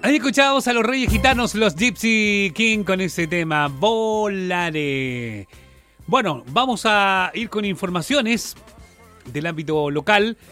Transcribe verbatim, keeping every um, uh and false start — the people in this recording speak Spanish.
Ahí escuchábamos a los Reyes Gitanos, los Gypsy King, con ese tema, Volaré. Bueno, vamos a ir con informaciones del ámbito local.